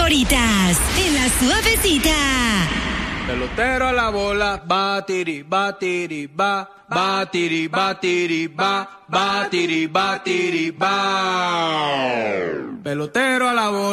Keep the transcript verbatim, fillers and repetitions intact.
favoritas en La Suavecita. Pelotero a la bola, batiri, batiri, ba, batiri, batiri, ba, batiri, batiri, ba. Pelotero a la bola.